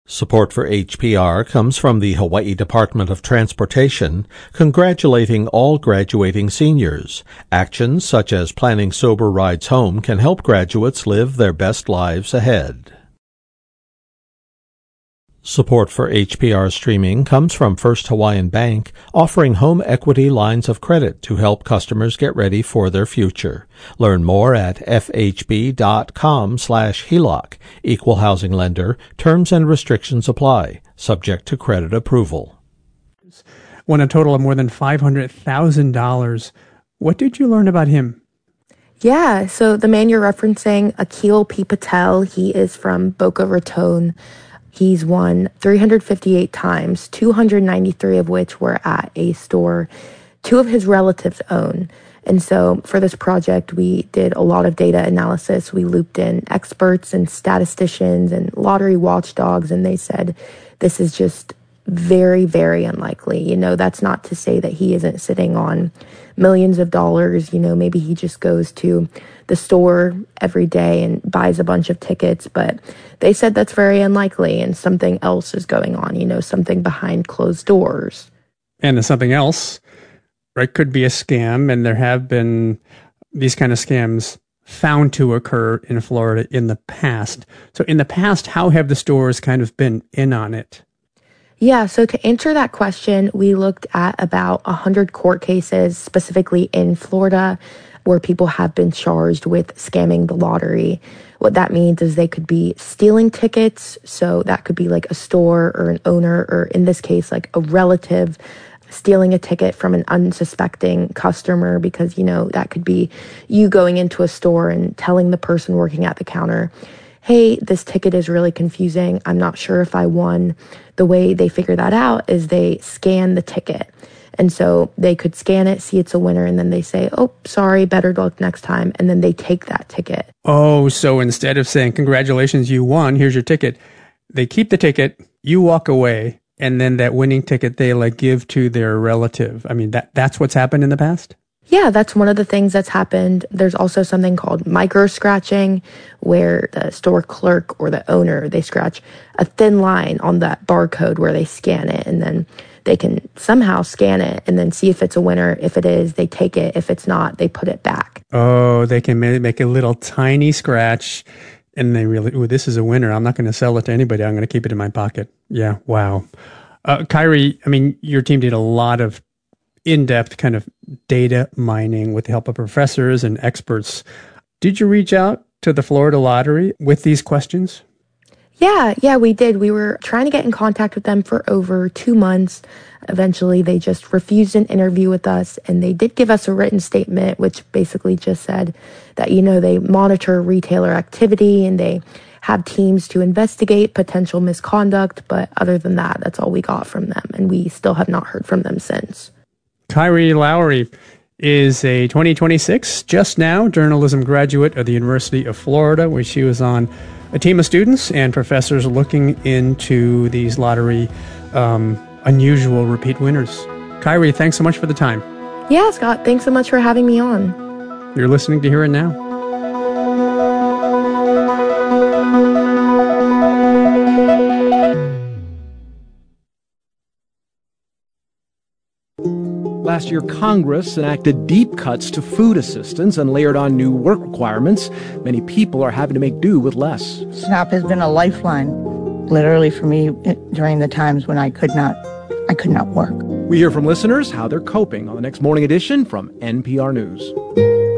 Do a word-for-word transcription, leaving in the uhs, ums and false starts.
Support for H P R comes from the Hawaii Department of Transportation, congratulating all graduating seniors. Actions such as planning sober rides home can help graduates live their best lives ahead. Support for H P R streaming comes from First Hawaiian Bank, offering home equity lines of credit to help customers get ready for their future. Learn more at fhb.com slash HELOC. Equal housing lender. Terms and restrictions apply. Subject to credit approval. Won a total of more than five hundred thousand dollars. What did you learn about him? Yeah, so the man you're referencing, Akil P. Patel, he is from Boca Raton. He's won three hundred fifty-eight times, two hundred ninety-three of which were at a store two of his relatives own. And so for this project, we did a lot of data analysis. We looped in experts and statisticians and lottery watchdogs, and they said this is just very, very unlikely. You know, that's not to say that he isn't sitting on millions of dollars. You know, maybe he just goes to the store every day and buys a bunch of tickets, but they said that's very unlikely and something else is going on, you know, something behind closed doors. And something else, right, could be a scam, and there have been these kind of scams found to occur in Florida in the past. So in the past, how have the stores kind of been in on it? Yeah, so to answer that question, we looked at about one hundred court cases, specifically in Florida, where people have been charged with scamming the lottery. What that means is they could be stealing tickets, so that could be like a store or an owner, or in this case, like a relative stealing a ticket from an unsuspecting customer, because, you know, that could be you going into a store and telling the person working at the counter, hey, this ticket is really confusing. I'm not sure if I won. The way they figure that out is they scan the ticket. And so they could scan it, see it's a winner, and then they say, oh, sorry, better luck next time. And then they take that ticket. Oh, so instead of saying, congratulations, you won, here's your ticket, they keep the ticket, you walk away, and then that winning ticket they like give to their relative. I mean, that that's what's happened in the past? Yeah, that's one of the things that's happened. There's also something called micro scratching, where the store clerk or the owner, they scratch a thin line on that barcode where they scan it, and then they can somehow scan it and then see if it's a winner. If it is, they take it. If it's not, they put it back. Oh, they can make a little tiny scratch, and they really, oh, this is a winner. I'm not going to sell it to anybody. I'm going to keep it in my pocket. Yeah, wow. Uh, Kyrie, I mean, your team did a lot of in-depth kind of data mining with the help of professors and experts. Did you reach out to the Florida Lottery with these questions? Yeah, yeah, we did. We were trying to get in contact with them for over two months. Eventually, they just refused an interview with us, and they did give us a written statement, which basically just said that, you know, they monitor retailer activity and they have teams to investigate potential misconduct. But other than that, that's all we got from them, and we still have not heard from them since. Kyrie Lowry is a twenty twenty-six, just now, journalism graduate of the University of Florida, where she was on a team of students and professors looking into these lottery um, unusual repeat winners. Kyrie, thanks so much for the time. Yeah, Scott, thanks so much for having me on. You're listening to Hear It Now. Last year, Congress enacted deep cuts to food assistance and layered on new work requirements. Many people are having to make do with less. SNAP has been a lifeline, literally, for me during the times when I could not, I could not work. We hear from listeners how they're coping on the next Morning Edition from N P R News.